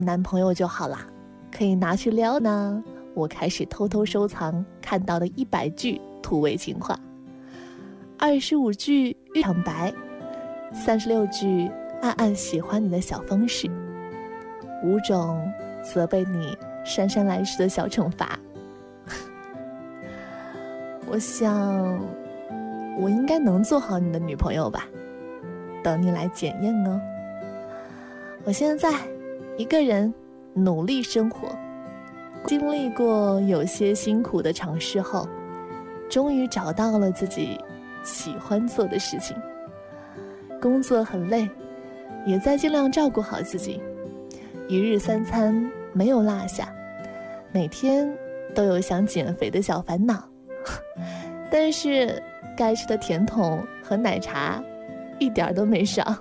男朋友就好啦，可以拿去撩呢。我开始偷偷收藏看到的100句土味情话，25句预场白，36句暗暗喜欢你的小方式，5种责备你姗姗来迟的小惩罚。我想我应该能做好你的女朋友吧，等你来检验哦。我现在一个人努力生活，经历过有些辛苦的尝试后，终于找到了自己喜欢做的事情。工作很累，也在尽量照顾好自己，一日3餐没有落下，每天都有想减肥的小烦恼，但是该吃的甜筒和奶茶一点都没少。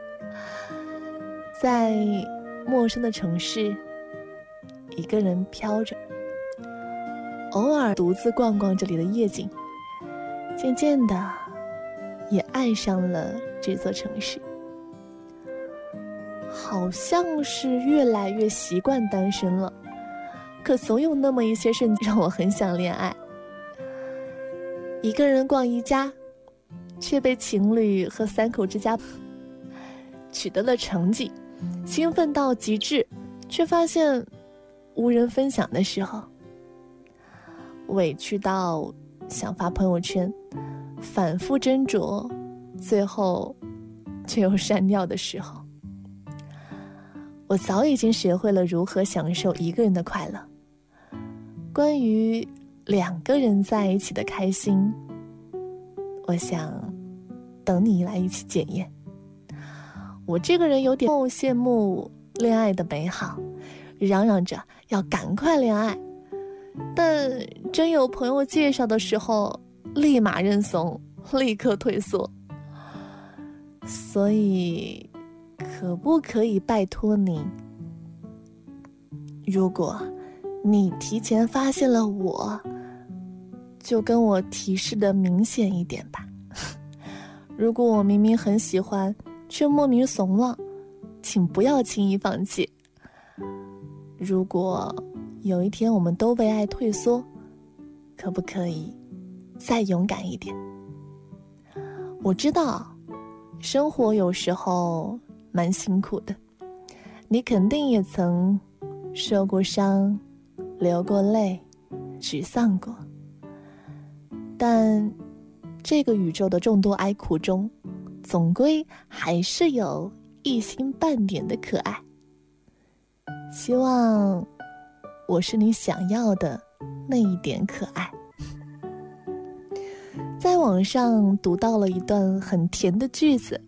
在陌生的城市一个人飘着，偶尔独自逛逛这里的夜景，渐渐的也爱上了这座城市。好像是越来越习惯单身了，可总有那么一些瞬间让我很想恋爱。一个人逛宜家，却被情侣和3口之家取得了成绩，兴奋到极致，却发现无人分享的时候，委屈到想发朋友圈，反复斟酌，最后却又删掉的时候。我早已经学会了如何享受一个人的快乐。关于2个人在一起的开心，我想等你来一起检验。我这个人有点羡慕恋爱的美好，嚷嚷着要赶快恋爱，但真有朋友介绍的时候，立马认怂，立刻退缩。所以可不可以拜托你，如果你提前发现了我，就跟我提示的明显一点吧。如果我明明很喜欢，却莫名怂了，请不要轻易放弃。如果有一天我们都为爱退缩，可不可以再勇敢一点？我知道生活有时候蛮辛苦的，你肯定也曾受过伤，流过泪，沮丧过，但这个宇宙的众多哀苦中，总归还是有一星半点的可爱。希望我是你想要的那一点可爱。在网上读到了一段很甜的句子，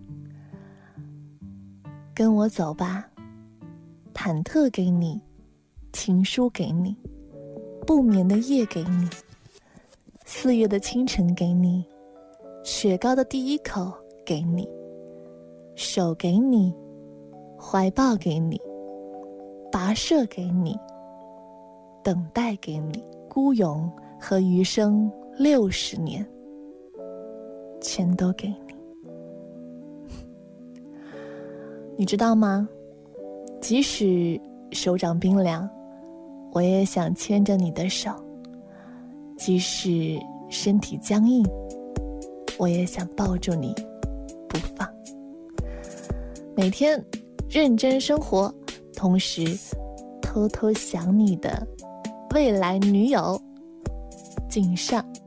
跟我走吧，忐忑给你，情书给你，不眠的夜给你，4月的清晨给你，雪糕的第一口给你，手给你，怀抱给你，跋涉给你，等待给你，孤勇和余生60年，全都给你。你知道吗？即使手掌冰凉，我也想牵着你的手；即使身体僵硬，我也想抱住你不放。每天认真生活，同时偷偷想你的未来女友敬上。